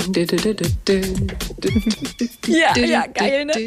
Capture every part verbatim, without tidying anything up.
Ja, ja, geil, ne?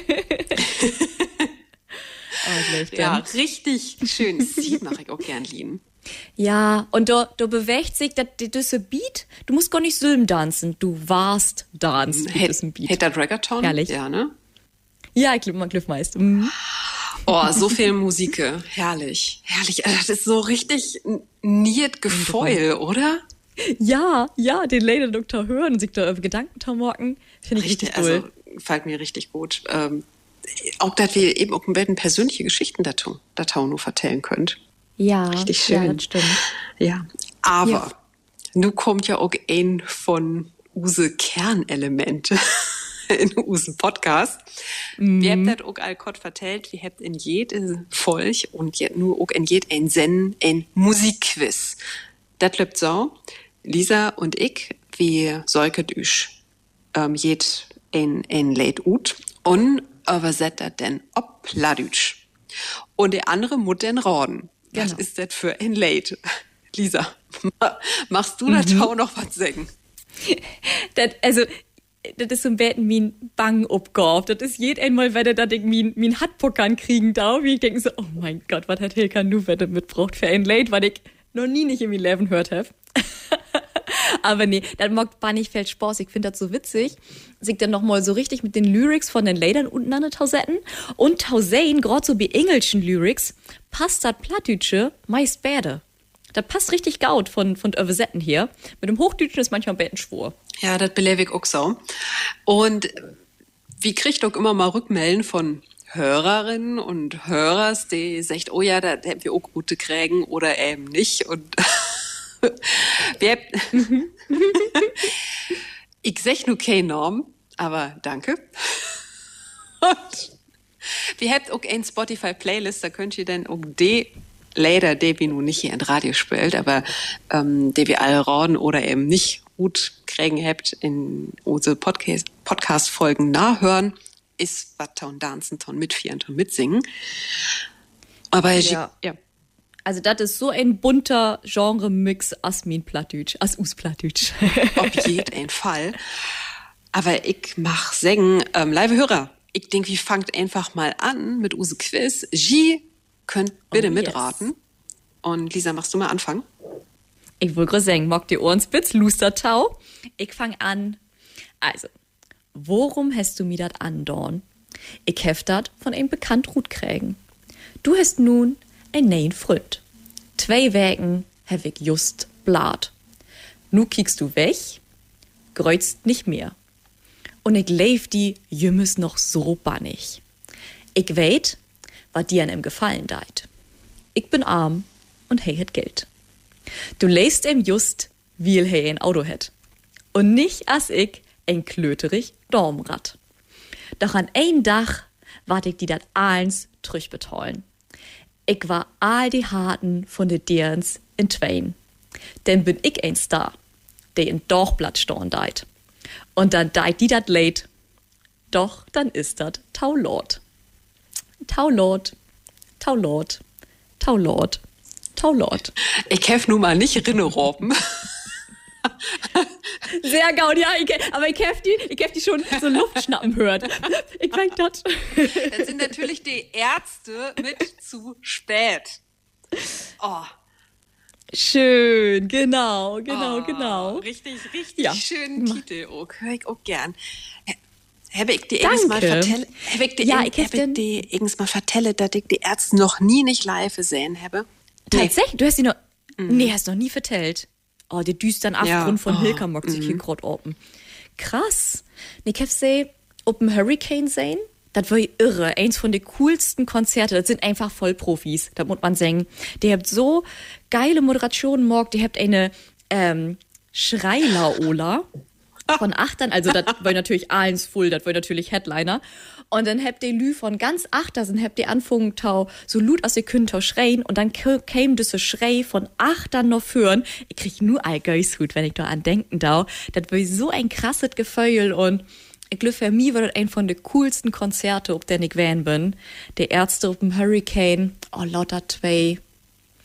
Oh, ja, richtig schön. Sie mache ich auch gern lieben. Ja, und da, da bewegt sich das, das Beat. Du musst gar nicht Sülm tanzen, du warst Dance mit diesem Beat. Hätte Reggaeton? Herrlich. Ja, ne? Ja, ich glaube, man glüff meist. Mhm. Oh, so viel Musik. Herrlich. Herrlich. Das ist so richtig niet Gefeul, oder? Ja, ja, den Lady Doktor hören und sich da über Gedanken tamocken. Finde ich richtig, richtig cool. Also, gefällt mir richtig gut. Ähm, auch, dass wir eben auch ein persönliche Geschichten dazu, dazu nur vertellen könnt. Ja, richtig schön. Ja, das stimmt. Ja, aber ja. nun kommt ja auch ein von use Kernelemente in usen Podcast. Mm. Wir haben das auch allkott vertellt, wir habt in jede Folge und nur auch in jed ein Zen, ein Musikquiz. Das läuft so, Lisa und ich, wir säuket üsch ähm, jed ein, ein Lied ut und übersetzt das denn ob Pladütsch. Und der andere muss den raten. Genau. Was ist das für ein Lied? Lisa, machst du mhm. da auch noch was sagen? Das, also, das ist so ein bisschen mein Bang-Upgabe. Das ist jed einmal, wenn er da mein, mein Handpockern kriegen da, wie ich denke so, oh mein Gott, was hat Hilka nu wette mitbraucht für ein Lied, was ich noch nie nicht in meinem Leben gehört habe. Aber nee, das mag gar nicht viel Spaß. Ich finde das so witzig, sich dann nochmal so richtig mit den Lyrics von den Liedern untereinander tausetten. Und tausein, gerade so bei englischen Lyrics, passt das Plattdütsche meist beide. Das passt richtig gaut von, von Übersetten hier. Mit dem Hochdütschen ist manchmal ein bisschen schwor. Ja, das belebe ich auch so. Und wie kriegt doch immer mal Rückmelden von Hörerinnen und Hörers, die sagt, oh ja, da hätten wir auch gute kriegen oder eben nicht. Und wir ich sag nur keine Norm, aber danke. Und wir habt auch eine Spotify-Playlist, da könnt ihr dann auch die leider, die wir nun nicht hier in Radio spielt, aber ähm, die wir alle raten oder eben nicht gut kriegen habt, in unsere Podcast, Podcast-Folgen nachhören, ist was ton dancen, ton mitfieren, ton mitsingen. Aber ja. ja. Also das ist so ein bunter Genre-Mix as min Plattdütsch, as us Plattdütsch. Auf jeden Fall. Aber ich mach sagen, ähm, live Hörer, ich denke, wir fangt einfach mal an mit use Quiz. G könnt bitte oh, mitraten. Yes. Und Lisa, machst du mal anfangen? Ich will gerade sagen, mag die Ohrenspitz, Lustertau. Ich fang an. Also, worum hast du mir dat andorn? Ich hef dat von einem bekannt Rut kriegen. Du hast nun ein neuen Freund. Zwei Wägen hab ich just blad. Nu kiekst du weg, kreuzt nicht mehr. Und ich leif die jümmes noch so bannig. Ich weet, was dir an ihm gefallen deit. Ich bin arm und hey het Geld. Du leist ihm just, wie hey ein Auto het. Und nicht as ich ein klöterig Dormrad. Doch an ein Dach wart ich die dat eins trüchbetollen. Ich war all die Harten von de Dirns in Twain. Denn bin ich ein Star, der in Dorchblatt storn deit. Und dann deit die dat late. Doch dann ist dat Taulord. Taulord, Taulord, Taulord, Taulord. Ich hef nun mal nicht Rinneropen. Sehr gaut, ja, ich, aber ich hef die, ich hef die schon so Luftschnappen hört. Ich denk das. Das sind natürlich die Ärzte mit zu spät. Oh. Schön, genau, genau, oh, genau. Richtig, richtig ja. schönen Titel. Oh, höre ich auch gern. Habe ich dir irgendwas mal vertelle? Habe ich dir ja, ich hab ich dir irgendwas mal vertelle, dass ich die Ärzte noch nie nicht live gesehen habe? Tatsächlich? Du hast die noch, mhm. nee, hast noch nie vertellt. Oh, die düstern Abgrund ja. von oh, Hilka mag sich hier grad open. Krass. Nee, ich hab sie auf dem Hurricane sehen. Das war irre. Eins von den coolsten Konzerte. Das sind einfach Vollprofis. Da muss man sagen. Die habt so geile Moderationen morgen. Die habt eine ähm, Schreilaola von Achtern. Also das war natürlich eins voll. Das war natürlich Headliner. Und dann habt ihr Lü von ganz Achter, dann habt ihr anfangen, tau, so lut aus ihr könnt tau schreien. Und dann käme diese Schrei von Achtern noch führen. Ich krieg nur Allgäushut, wenn ich da an denken dau. Das war so ein krasses Gefühl. Und ich glaube, für mich war das ein von den coolsten Konzerte, auf denen ich gewesen bin. Die Ärzte auf dem Hurricane. Oh, lauter zwei.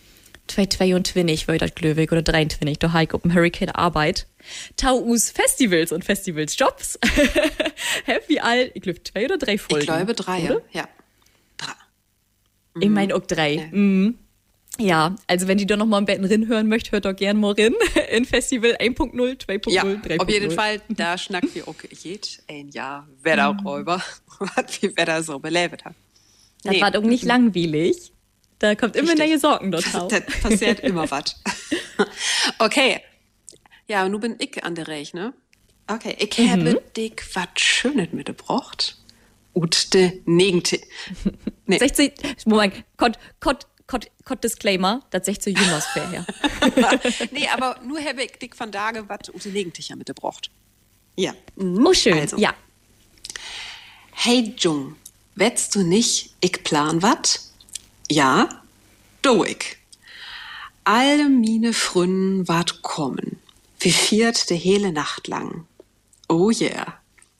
zweitausendzweiundzwanzig war das glöwig oder dreiundzwanzig, da habe ich auf dem Hurricane Arbeit. Tau us Festivals und Festivalsjobs. Happy all, ich glaube zwei oder drei Folgen. Ich glaube drei, oder? ja. Drei. Mhm. Ich meine auch drei. Ja. Mhm. Ja, also wenn die doch noch mal im Betten rin hören möchte, hört doch gern mal rein in Festival eins Punkt null, zwei Punkt null, ja, drei Punkt null. Auf jeden Fall, da schnackt wir auch jed ein Jahr Wetterräuber, was wir Wetter so belebt haben. Das nee. war doch nicht langweilig. Da kommt immer neue Sorgen dort raus. Das passiert immer was. Okay. Ja, und nun bin ich an der Reich, ne? Okay, ich mhm. habe dich was Schönes mitgebracht. Und de negente. Nee. sechzehn, Moment, Kott, Kott, Kott, Kott Disclaimer, das sechzehn Jüngersfair her. Nee, aber nur habe ich dich von Tage was und de negentiger mitgebracht. Ja. Mhm. Oh, schön, also. Ja. Hey, Jung, wettst du nicht, ich plan wat? Ja, do ich. Alle mine Fründen wart kommen. Wie viert de hele Nacht lang. Oh yeah.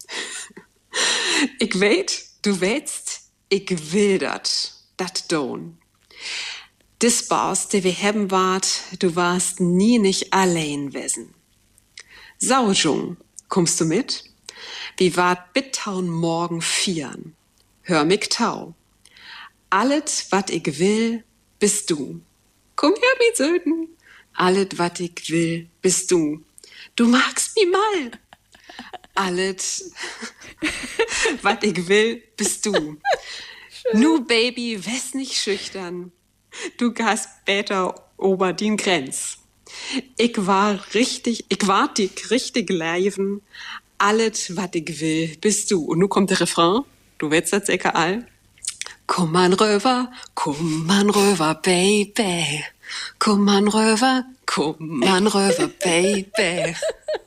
Ich weet, du weißt, ich will dat, dat don. Dis Baus, der wir haben wart, du warst nie nicht allein wesen. Saujung, kommst du mit? Wie wart bittaun morgen vieren? Hör mich tau. Allet, wat ich will, bist du. Komm her, mi Söden. Allet, wat ich will, bist du. Du magst mi mal. Allet, wat ich will, bist du. Nu, Baby, wes nicht schüchtern. Du gehst später ober din Grenz. Ich war richtig, ich war dich richtig leiven. Allet, wat ich will, bist du. Und nu kommt der Refrain. Du weißt das sicher all. Komm an Röver, komm an Röver, Baby. Komm an Röver, komm an Röver, Baby.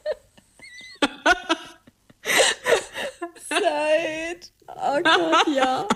Zeit. Oh Gott, ja.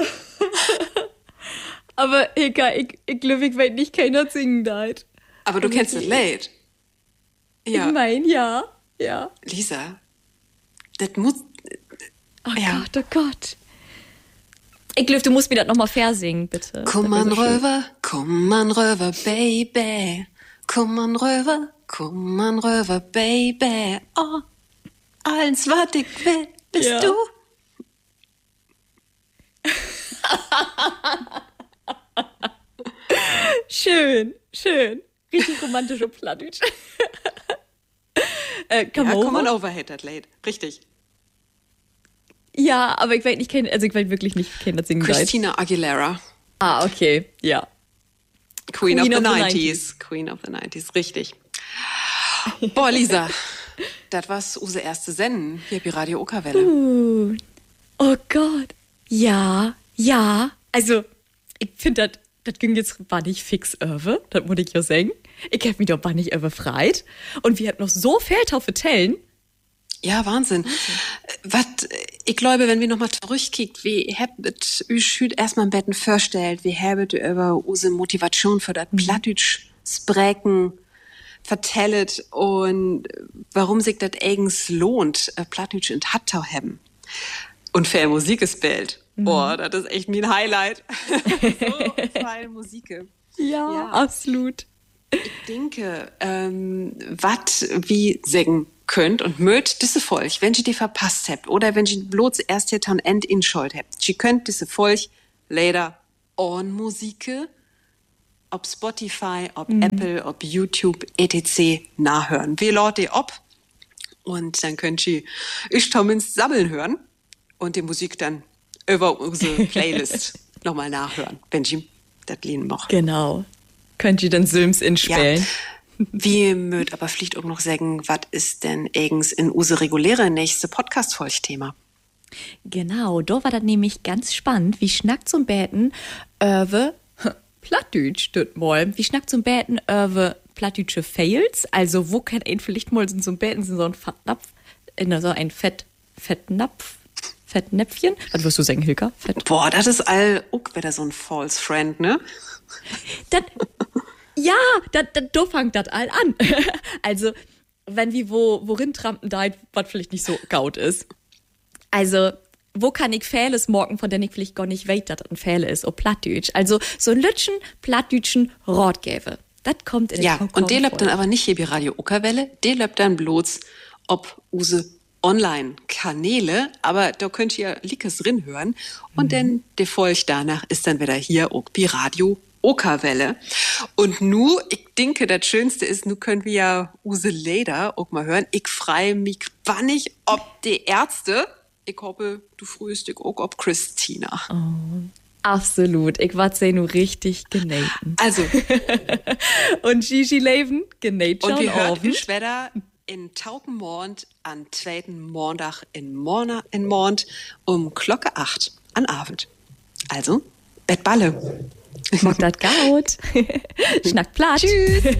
Aber egal, ich, ich glaube, ich weiß nicht, keiner singen da. Aber du kennst das Lied. Ja. Ich meine, ja. Ja. Lisa, das muss... Oh ja. Gott, oh Gott. Ich glaube, du musst mir das nochmal versingern, bitte. Komm an so Röver, komm an Röver, Baby. Komm an Röver, komm an Röver, Baby. Oh, alles, was ich will, bist ja. du. Schön, schön. Richtig romantische Plattdeutsch. äh, come ja, come on overhead, das Lied. Richtig. Ja, aber ich weiß nicht, also ich weiß wirklich nicht, kennen das singen. Christina Aguilera. Ah, okay, ja. Queen, Queen of, of the nineties. Queen of the nineties, richtig. Boah, Lisa, das war unsere erste Sendung hier bei Radio Okerwelle. Uh, oh Gott. Ja, ja. Also, ich finde, das das ging jetzt war nicht fix öwe, das muss ich ja sagen. Ich hab mich doch war nicht überfreit. Und wir hatten noch so viel zu erzählen. Ja, Wahnsinn. Wahnsinn. Was, ich glaube, wenn wir nochmal zurückkickt, wie habt ihr erstmal im Betten vorstellt, wie habt ihr über unsere Motivation für das Plattdeutsch sprechen, vertellet und warum sich das eigens lohnt, Plattdeutsch in Hattau haben. Und für Musik gespielt. Mhm. Boah, das ist echt mein Highlight. So feine Musik. Ja, ja, absolut. Ich denke, ähm, was wie singen könnt und mögt diese Folge, wenn ihr die verpasst habt oder wenn ihr bloß erst hier am Ende inschaut habt, ihr könnt diese Folge leider on Musik ob Spotify, ob mhm. Apple, ob YouTube, et cetera nachhören. Wir laden die ab und dann könnt ihr ich zumindest sammeln hören und die Musik dann über unsere Playlist nochmal nachhören, wenn ihr das Lied macht. Genau. Könnt ihr dann Sims inspielen. Ja. Wie mögt aber vielleicht auch noch sagen, was ist denn eigens in unsere reguläre nächste Podcast-Folge-Thema? Genau, da war das nämlich ganz spannend. Wie schnackt zum Beten über Plattdeutsch, das mal. Wie schnackt zum Beten über plattdeutsche Fails? Also, wo kann ein vielleicht mal so ein Beten so ein Fettnapf, in so ein Fett, Fettnapf, Fettnäpfchen? Was wirst du sagen, Hilka? Fett. Boah, das ist all, uck, wieder so ein False Friend, ne? Das, ja, da fängt das all an. Also, wenn wir wo, worin trampen da, was vielleicht nicht so gaut ist. Also, wo kann ich Fähles morgen, von denen ich vielleicht gar nicht weiß, dass das ein Fähle ist, o Plattdeutsch. Also so ein Lütschen, Plattdeutschen Rotgäve. Das kommt in den Ja, und der läuft dann aber nicht hier bei Radio Uckerwelle, der läuft dann bloß ob use Online-Kanäle, aber da könnt ihr Liekes drin hören. Und mhm. dann der Folge danach ist dann wieder hier auch bei Radio Uckerwelle. Und nu, ich denke, das Schönste ist, nu können wir ja use Leder auch mal hören. Ich freue mich bannig ob die Ärzte. Ich hoffe, du frühst dich auch ob Christina. Oh. Absolut. Ich war sehr nur richtig genähten. Also. Und Gigi Leven genäht schon. Und wir hören in Schwedder in Taupenmond an zweiten Montag in Morna in Mond um Glocke acht an Abend. Also, Bettballe. Macht das gaut. Schnack platt. Tschüss.